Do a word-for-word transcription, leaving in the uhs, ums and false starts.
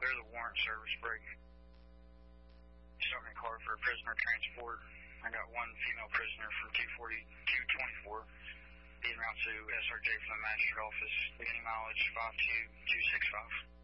clear the warrant service break. Stopped my car for a prisoner transport. I got one female prisoner from two forty, two twenty-four, being route to S R J from the magistrate office, beginning mileage five two two six five.